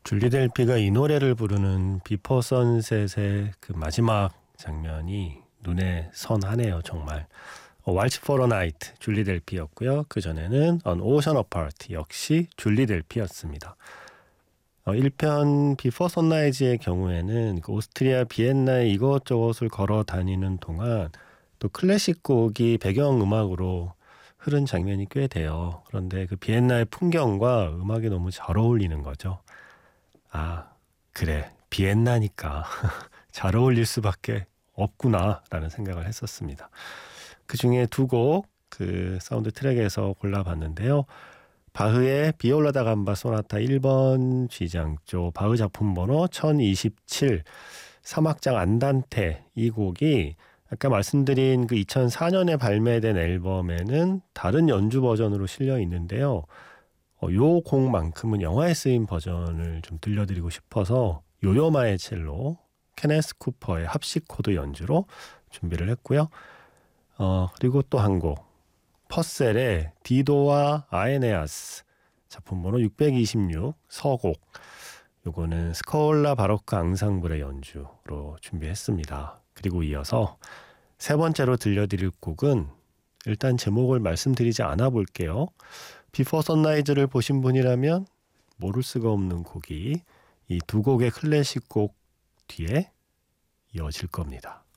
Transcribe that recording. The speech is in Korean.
줄리 델피가 이 노래를 부르는 비포 선셋의 그 마지막 장면이 눈에 선하네요, 정말. 왈츠 포러 나이트 줄리 델피였고요. 그 전에는 An Ocean Apart 역시 줄리 델피였습니다. 1편 비포 선라이즈의 경우에는 그 오스트리아 비엔나에 이것저것을 걸어 다니는 동안 또 클래식 곡이 배경음악으로 흐른 장면이 꽤 돼요. 그런데 그 비엔나의 풍경과 음악이 너무 잘 어울리는 거죠. 아, 그래. 비엔나니까 잘 어울릴 수밖에 없구나라는 생각을 했었습니다. 그중에 두 곡 그 사운드 트랙에서 골라봤는데요. 바흐의 비올라 다 감바 소나타 1번 G장조 바흐 작품 번호 1027 3악장 안단테 이 곡이 아까 말씀드린 그 2004년에 발매된 앨범에는 다른 연주 버전으로 실려 있는데요. 요 곡만큼은 영화에 쓰인 버전을 좀 들려드리고 싶어서 요요마의 첼로, 케네스 쿠퍼의 합식 코드 연주로 준비를 했고요. 그리고 또 한 곡, 퍼셀의 디도와 아에네아스 작품 번호 626 서곡. 요거는 스콜라 바로크 앙상블의 연주로 준비했습니다. 그리고 이어서 세 번째로 들려드릴 곡은 일단 제목을 말씀드리지 않아 볼게요. 비포 선라이즈를 보신 분이라면 모를 수가 없는 곡이 이 두 곡의 클래식 곡 뒤에 이어질 겁니다.